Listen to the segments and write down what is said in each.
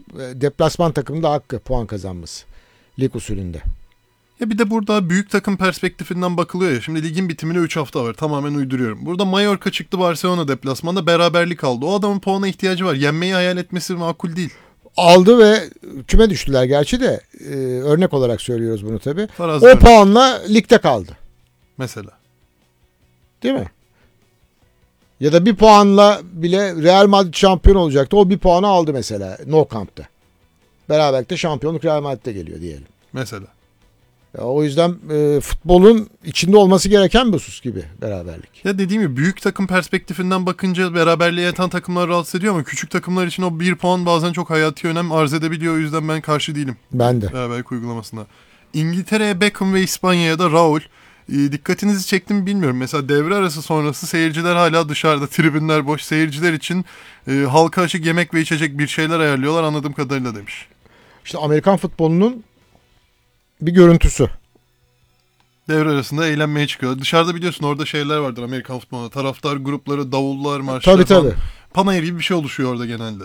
deplasman takımın da hakkı puan kazanması. Lig usulünde. Ya bir de burada büyük takım perspektifinden bakılıyor ya. Şimdi ligin bitimine 3 hafta var. Tamamen uyduruyorum. Burada Mallorca çıktı Barcelona deplasmanda beraberlik aldı. O adamın puana ihtiyacı var. Yenmeyi hayal etmesi makul değil. Aldı ve küme düştüler gerçi de. Örnek olarak söylüyoruz bunu tabii. Farazi o puanla ligde kaldı. Mesela. Değil mi? Ya da bir puanla bile Real Madrid şampiyon olacaktı. O bir puanı aldı mesela Nou Camp'ta. Beraberlikte şampiyonluk Real Madrid'de geliyor diyelim. Mesela. O yüzden futbolun içinde olması gereken bir husus gibi beraberlik. Ya dediğim gibi büyük takım perspektifinden bakınca beraberliğe yatan takımlar rahatsız ediyor ama küçük takımlar için o bir puan bazen çok hayati önem arz edebiliyor. O yüzden ben karşı değilim. Ben de. Beraberlik uygulamasına. İngiltere'ye Beckham ve İspanya'ya da Raul. Dikkatinizi çekti mi bilmiyorum. Mesela devre arası sonrası seyirciler hala dışarıda. Tribünler boş. Seyirciler için halka açık yemek ve içecek bir şeyler ayarlıyorlar anladığım kadarıyla demiş. İşte Amerikan futbolunun bir görüntüsü. Devre arasında eğlenmeye çıkıyor. Dışarıda biliyorsun orada şeyler vardır Amerikan futbolunda. Taraftar grupları, davullar, marşlar Tabii. Panayır gibi bir şey oluşuyor orada genelde.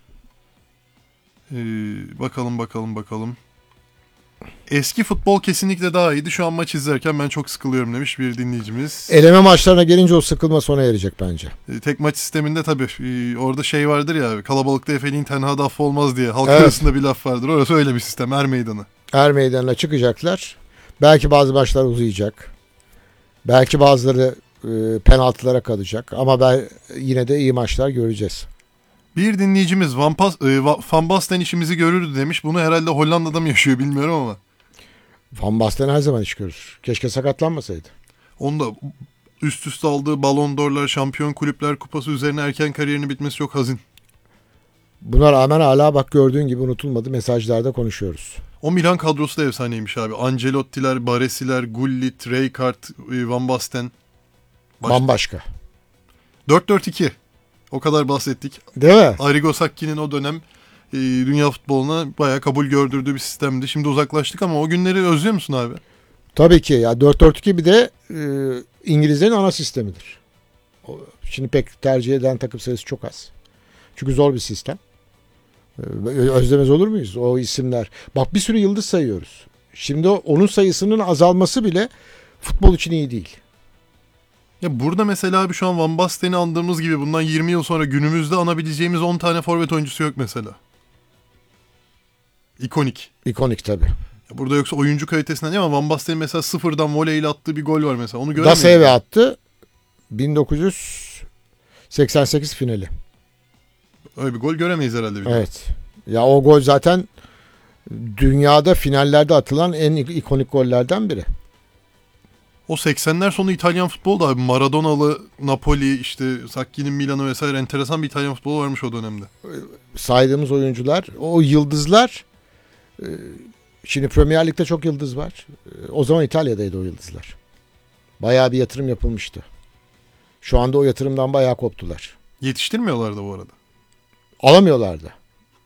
Bakalım. Eski futbol kesinlikle daha iyiydi. Şu an maç izlerken ben çok sıkılıyorum demiş bir dinleyicimiz. Eleme maçlarına gelince o sıkılma sona erecek bence. Tek maç sisteminde tabii orada şey vardır ya kalabalıkta Efe'nin tenhada affı olmaz diye. Halk arasında bir laf vardır. Orası öyle bir sistem. Er meydanı. Er meydanına çıkacaklar. Belki bazı maçlar uzayacak. Belki bazıları penaltılara kalacak. Ama yine de iyi maçlar göreceğiz. Bir dinleyicimiz Van Basten işimizi görürdü demiş. Bunu herhalde Hollanda'da mı yaşıyor bilmiyorum ama. Van Basten her zaman iş görür. Keşke sakatlanmasaydı. Onda üst üste aldığı Ballon d'Or'lar, Şampiyon Kulüpler Kupası üzerine erken kariyerini bitmesi çok hazin. Buna rağmen hala bak gördüğün gibi unutulmadı. Mesajlarda konuşuyoruz. O Milan kadrosu da efsaneymiş abi. Ancelotti'ler, Baresi'ler, Gullit, Rijkaard, Van Basten. Bambaşka. 4-4-2. O kadar bahsettik. Değil mi? Arrigo Sacchi'nin o dönem dünya futboluna bayağı kabul gördürdüğü bir sistemdi. Şimdi uzaklaştık ama o günleri özlüyor musun abi? Tabii ki. Ya 4-4-2 bir de İngilizlerin ana sistemidir. Şimdi pek tercih eden takım sayısı çok az. Çünkü zor bir sistem. Özlemez olur muyuz o isimler? Bak bir sürü yıldız sayıyoruz. Şimdi onun sayısının azalması bile futbol için iyi değil. Ya burada mesela abi şu an Van Basten'i andığımız gibi bundan 20 yıl sonra günümüzde anabileceğimiz 10 tane forvet oyuncusu yok mesela. İkonik. İkonik tabii. Ya burada yoksa oyuncu kalitesinden değil ama Van Basten'in mesela sıfırdan voleyle attığı bir gol var mesela. Onu göremeyiz. Daseve attı. 1988 finali. Öyle bir gol göremeyiz herhalde. Evet. Ya o gol zaten dünyada finallerde atılan en ikonik gollerden biri. O 80'ler sonu İtalyan futbolu da abi Maradona'lı Napoli işte Sacchi'nin Milan'ı vesaire enteresan bir İtalyan futbolu varmış o dönemde. Saydığımız oyuncular, o yıldızlar şimdi Premier Lig'de çok yıldız var. O zaman İtalya'daydı o yıldızlar. Bayağı bir yatırım yapılmıştı. Şu anda o yatırımdan bayağı koptular. Yetiştirmiyorlar da bu arada. Alamıyorlardı.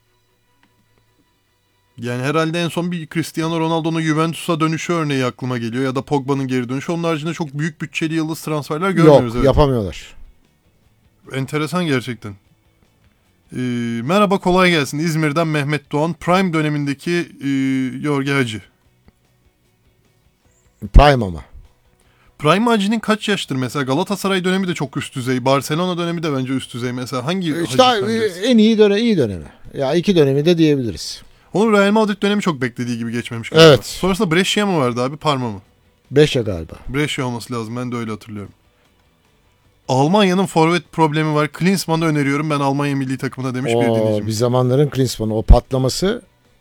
Yani herhalde en son bir Cristiano Ronaldo'nun Juventus'a dönüşü örneği aklıma geliyor. Ya da Pogba'nın geri dönüşü. Onun haricinde çok büyük bütçeli yıldız transferler görmüyoruz. Yok, evet. Yapamıyorlar. Enteresan gerçekten. Merhaba kolay gelsin. İzmir'den Mehmet Doğan. Prime dönemindeki Jorge Hacı. Prime ama. Prime Hacı'nin kaç yaştır mesela? Galatasaray dönemi de çok üst düzey. Barcelona dönemi de bence üst düzey. Mesela hangi İşte Hacı en iyi dönemi. Ya iki dönemi de diyebiliriz. Onun Real Madrid dönemi çok beklediği gibi geçmemiş. Evet. Galiba. Sonrasında Brescia mı vardı abi? Parma mı? Brescia galiba. Brescia olması lazım. Ben de öyle hatırlıyorum. Almanya'nın forvet problemi var. Klinsmann'ı öneriyorum ben Almanya milli takımına demiş bir dinleyicimiz. Bir zamanların Klinsmann'ı. O patlaması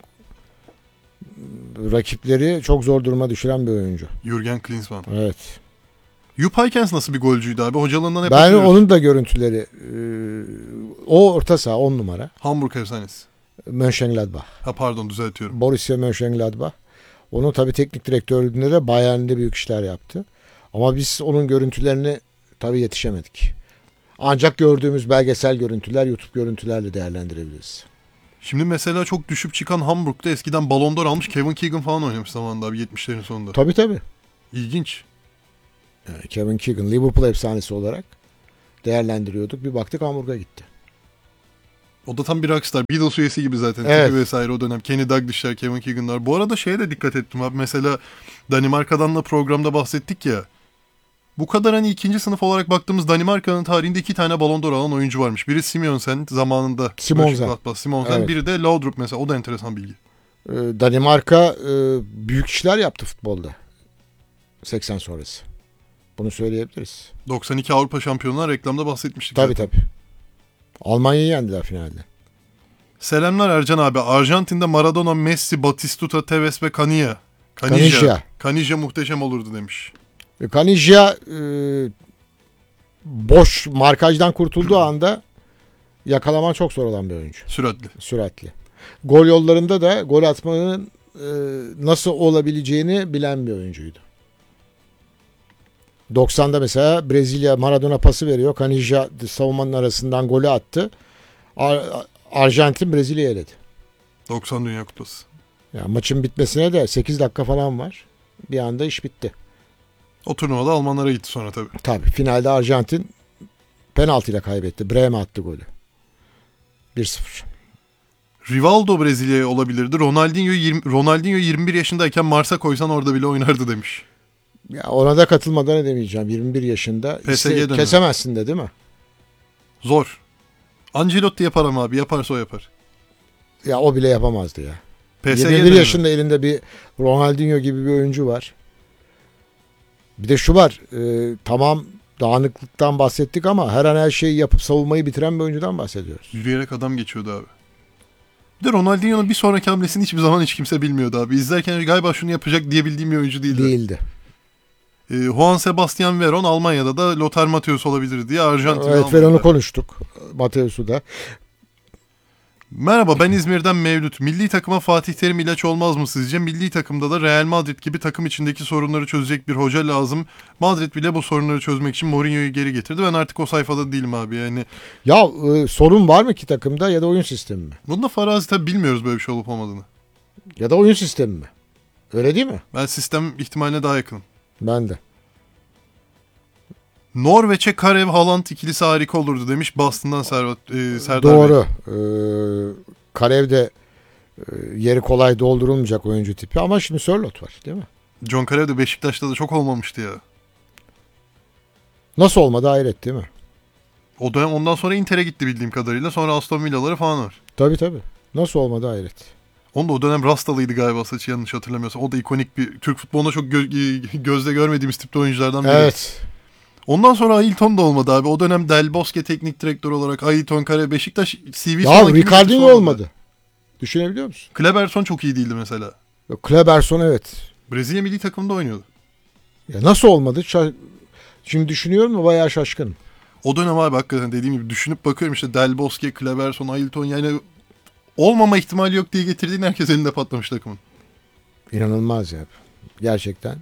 rakipleri çok zor duruma düşüren bir oyuncu. Jürgen Klinsmann. Evet. Jupp Heynckes nasıl bir golcüydü abi? Hocalığından hep Ben hatırlıyoruz. onun da görüntüleri o orta saha 10 numara. Hamburg efsanesi. Mönchengladbach. Pardon düzeltiyorum. Borussia Mönchengladbach. Onun tabii teknik direktörlüğünde de Bayern'de büyük işler yaptı. Ama biz onun görüntülerini tabii yetişemedik. Ancak gördüğümüz belgesel görüntüler, YouTube görüntülerle değerlendirebiliriz. Şimdi mesela çok düşüp çıkan Hamburg'da eskiden Ballon d'Or almış Kevin Keegan falan oynamış zamanında abi 70'lerin sonunda. Tabii. İlginç. Yani Kevin Keegan Liverpool efsanesi olarak değerlendiriyorduk. Bir baktık Hamburg'a gitti. O da tam bir rockstar. Beatles üyesi gibi zaten. Evet. Tipi vesaire o dönem. Kenny Dalglish'ler, Kevin Keegan'lar. Bu arada şeye de dikkat ettim abi. Mesela Danimarka'dan da programda bahsettik ya. Bu kadar hani ikinci sınıf olarak baktığımız Danimarka'nın tarihinde 2 tane Ballon d'Or alan oyuncu varmış. Biri Simonsen zamanında. Simonsen. Evet. Biri de Laudrup mesela. O da enteresan bilgi. Danimarka büyük işler yaptı futbolda. 80 sonrası. Bunu söyleyebiliriz. 92 Avrupa Şampiyonlar reklamda bahsetmiştik. Tabii zaten. tabii. Almanya'yı yendiler finalde. Selamlar Ercan abi. Arjantin'de Maradona, Messi, Batistuta, Tevez ve Canilla. Canilla muhteşem olurdu demiş. Canilla boş markajdan kurtulduğu anda yakalaman çok zor olan bir oyuncu. Süratli. Gol yollarında da gol atmanın nasıl olabileceğini bilen bir oyuncuydu. 90'da mesela Brezilya Maradona pası veriyor. Canilla savunmanın arasından golü attı. Arjantin Brezilya'yı eledi. 90 Dünya Kupası. Yani maçın bitmesine de 8 dakika falan var. Bir anda iş bitti. O turnuvada Almanlara gitti sonra tabii. Tabii. Finalde Arjantin penaltıyla kaybetti. Brema attı golü. 1-0. Rivaldo Brezilya'ya olabilirdi. Ronaldinho 21 yaşındayken Mars'a koysan orada bile oynardı demiş. Ya ona da katılmadan edemeyeceğim. 21 yaşında. Kesemezsin de değil mi? Zor. Ancelotti yapar ama abi. Yaparsa o yapar. Ya o bile yapamazdı ya. PSG 21 yaşında elinde bir Ronaldinho gibi bir oyuncu var. Bir de şu var. Tamam dağınıklıktan bahsettik ama her an her şeyi yapıp savunmayı bitiren bir oyuncudan bahsediyoruz. Yürüyerek adam geçiyordu abi. Bir de Ronaldinho'nun bir sonraki hamlesini hiçbir zaman hiç kimse bilmiyordu abi. İzlerken galiba şunu yapacak diyebildiğim bir oyuncu değildi. Juan Sebastian Veron Almanya'da da Lothar Matthäus olabilir diye Arjantin'de. Evet, Veron'u konuştuk. Matthäus'u da. Merhaba, ben İzmir'den Mevlüt. Milli takıma Fatih Terim ilaç olmaz mı sizce? Milli takımda da Real Madrid gibi takım içindeki sorunları çözecek bir hoca lazım. Madrid bile bu sorunları çözmek için Mourinho'yu geri getirdi. Ben artık o sayfada değilim abi yani. Ya sorun var mı ki takımda ya da oyun sistemi mi? Bunda farazi tabii bilmiyoruz böyle bir şey olup olmadığını. Ya da oyun sistemi mi? Öyle değil mi? Ben sistem ihtimaline daha yakınım. Ben de. Norveç'e Karev Haaland ikilisi harika olurdu demiş Boston'dan Serdar Doğru. Bey. Karev de yeri kolay doldurulmayacak oyuncu tipi ama şimdi Sörloth var değil mi? John Karev de Beşiktaş'ta da çok olmamıştı ya. Nasıl olmadı hayret değil mi? O dönem ondan sonra Inter'e gitti bildiğim kadarıyla. Sonra Aston Villa'ları falan var. Tabii. Nasıl olmadı hayret. Onda o dönem rastalıydı galiba saçı yanlış hatırlamıyorsam. O da ikonik bir Türk futbolunda çok gözle görmediğimiz tipte oyunculardan biri. Evet. Ondan sonra Ailton da olmadı abi. O dönem Del Bosque teknik direktör olarak Ailton Kare Beşiktaş CV ya Ricardinho olmadı. Düşünebiliyor musun? Kleberson çok iyi değildi mesela. Kleberson evet. Brezilya milli takımında oynuyordu. Ya nasıl olmadı? Şimdi düşünüyorum da bayağı şaşkınım. O dönem abi hakikaten dediğim gibi düşünüp bakıyorum işte Del Bosque, Kleberson, Ailton yani olmama ihtimali yok diye getirdiğin herkes elinde patlamış takımın. İnanılmaz ya. Gerçekten.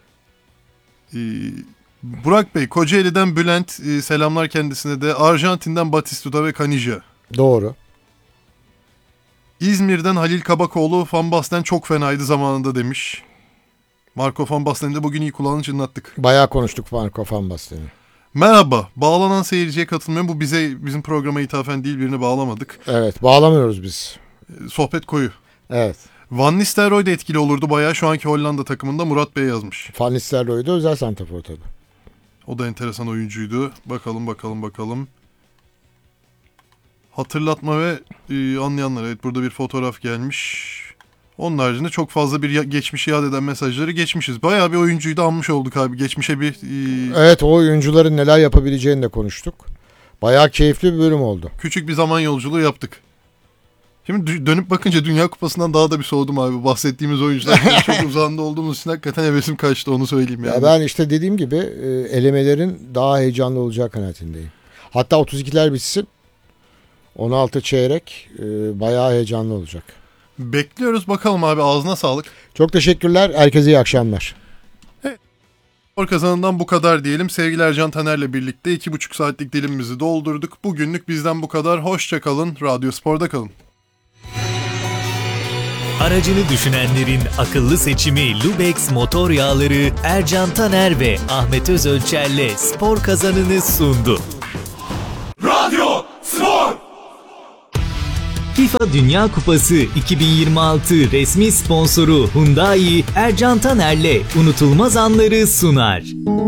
Burak Bey, Kocaeli'den Bülent selamlar kendisine de. Arjantin'den Batistuta ve Canilla. Doğru. İzmir'den Halil Kabakoğlu Van Basten çok fenaydı zamanında demiş. Marco Van Basten'i de bugün iyi kulağını çınlattık. Bayağı konuştuk Marco Van Basten'i. Merhaba. Bağlanan seyirciye katılmıyorum. Bu bizim programa ithafen değil, birini bağlamadık. Evet, bağlamıyoruz biz. Sohbet koyu. Evet. Van Nistelrooy da etkili olurdu bayağı. Şu anki Hollanda takımında Murat Bey yazmış. Van Nistelrooy da özel santrafor tabii. O da enteresan oyuncuydu. Bakalım. Hatırlatma ve anlayanlar. Evet, burada bir fotoğraf gelmiş. Onun haricinde çok fazla bir geçmişi yad eden mesajları geçmişiz. Bayağı bir oyuncuyu da anmış olduk abi. Geçmişe bir... Evet, o oyuncuların neler yapabileceğini de konuştuk. Bayağı keyifli bir bölüm oldu. Küçük bir zaman yolculuğu yaptık. Şimdi dönüp bakınca Dünya Kupası'ndan daha da bir soğudum abi. Bahsettiğimiz oyuncular çok uzağında olduğumuz için hakikaten hevesim kaçtı, onu söyleyeyim yani. Ya ben işte dediğim gibi elemelerin daha heyecanlı olacağı kanaatindeyim. Hatta 32'ler bitsin. 16 çeyrek bayağı heyecanlı olacak. Bekliyoruz bakalım abi, ağzına sağlık. Çok teşekkürler. Herkese iyi akşamlar. Spor kazanından bu kadar diyelim. Sevgili Ercan Taner'le birlikte 2,5 saatlik dilimimizi doldurduk. Bugünlük bizden bu kadar. Hoşça kalın. Radyo Spor'da kalın. Aracını düşünenlerin akıllı seçimi Lubex motor yağları Ercan Taner ve Ahmet Özölçer'le spor kazanını sundu. Radyo Spor! FIFA Dünya Kupası 2026 resmi sponsoru Hyundai, Ercan Taner'le unutulmaz anları sunar.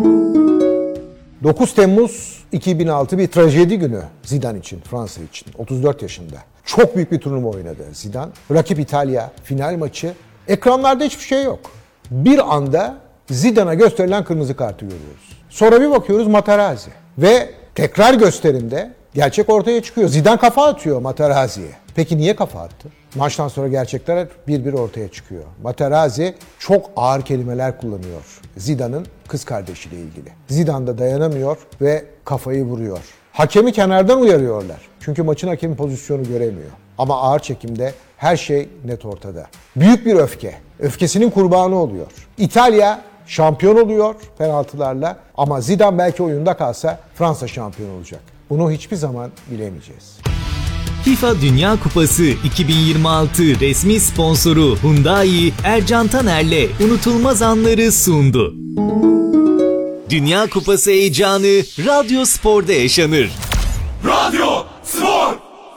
9 Temmuz 2006 bir trajedi günü Zidane için, Fransa için. 34 yaşında. Çok büyük bir turnuva oynadı Zidane. Rakip İtalya, final maçı. Ekranlarda hiçbir şey yok. Bir anda Zidane'a gösterilen kırmızı kartı görüyoruz. Sonra bir bakıyoruz Materazzi. Ve tekrar gösterimde gerçek ortaya çıkıyor. Zidane kafa atıyor Materazzi'ye. Peki niye kafa attı? Maçtan sonra gerçekler bir ortaya çıkıyor. Materazzi çok ağır kelimeler kullanıyor Zidane'ın kız kardeşiyle ilgili. Zidane da dayanamıyor ve kafayı vuruyor. Hakemi kenardan uyarıyorlar. Çünkü maçın hakemi pozisyonu göremiyor. Ama ağır çekimde her şey net ortada. Büyük bir öfke. Öfkesinin kurbanı oluyor. İtalya şampiyon oluyor penaltılarla ama Zidane belki oyunda kalsa Fransa şampiyon olacak. Bunu hiçbir zaman bilemeyeceğiz. FIFA Dünya Kupası 2026 resmi sponsoru Hyundai, Ercan Taner'le unutulmaz anları sundu. Dünya Kupası heyecanı Radyo Spor'da yaşanır. Radyo Spor!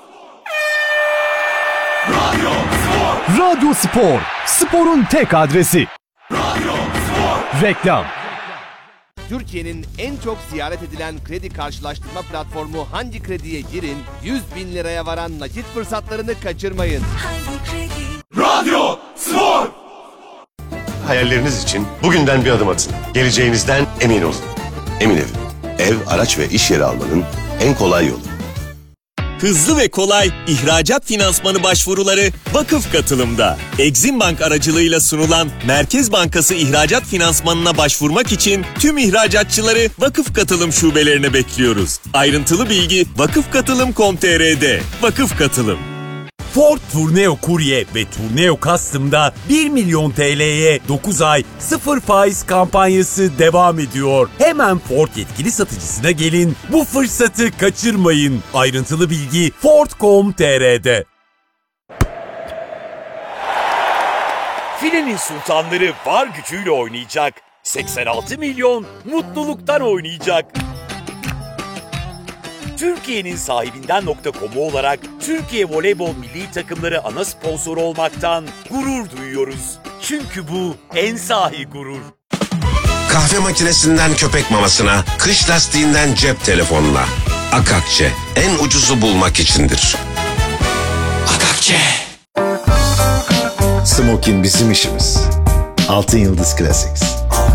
Radyo Spor! Radyo Spor, sporun tek adresi. Radyo Spor! Reklam. Türkiye'nin en çok ziyaret edilen kredi karşılaştırma platformu Hangi Kredi'ye girin, 100.000 liraya varan nakit fırsatlarını kaçırmayın. Radyo Spor! Hayalleriniz için bugünden bir adım atın. Geleceğinizden emin olun. Emin Ev, araç ve iş yeri almanın en kolay yolu. Hızlı ve kolay ihracat finansmanı başvuruları Vakıf Katılım'da. Exim Bank aracılığıyla sunulan Merkez Bankası ihracat finansmanına başvurmak için tüm ihracatçıları Vakıf Katılım şubelerine bekliyoruz. Ayrıntılı bilgi vakıfkatılım.com.tr'de. Vakıf Katılım. Ford Tourneo Courier ve Tourneo Custom'da 1 milyon TL'ye 9 ay 0 faiz kampanyası devam ediyor. Hemen Ford yetkili satıcısına gelin, bu fırsatı kaçırmayın. Ayrıntılı bilgi Ford.com.tr'de. Filenin sultanları var gücüyle oynayacak. 86 milyon mutluluktan oynayacak. Türkiye'nin sahibinden.com'u olarak Türkiye Voleybol Milli Takımları ana sponsor olmaktan gurur duyuyoruz. Çünkü bu en sahi gurur. Kahve makinesinden köpek mamasına, kış lastiğinden cep telefonuna. Akakçe, en ucuzu bulmak içindir. Akakçe. Smokin bizim işimiz. Altın Yıldız Classics.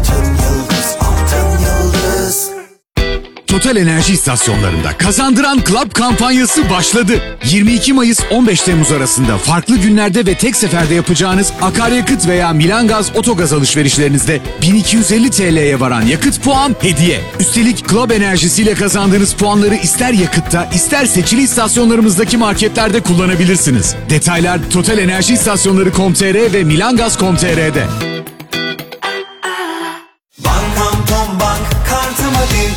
Total Enerji istasyonlarında Kazandıran Club kampanyası başladı. 22 Mayıs 15 Temmuz arasında farklı günlerde ve tek seferde yapacağınız akaryakıt veya Milangaz otogaz alışverişlerinizde 1250 TL'ye varan yakıt puan hediye. Üstelik Club enerjisiyle kazandığınız puanları ister yakıtta ister seçili istasyonlarımızdaki marketlerde kullanabilirsiniz. Detaylar Total Enerji istasyonları.com.tr ve milangaz.com.tr'de. Bankam Tom Bank kartıma bin.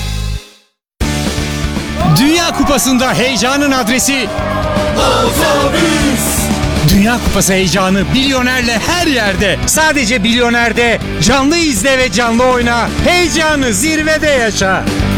Dünya Kupası'nda heyecanın adresi Otobüs. Dünya Kupası heyecanı Milyoner'le her yerde. Sadece Milyoner'de canlı izle ve canlı oyna. Heyecanı zirvede yaşa.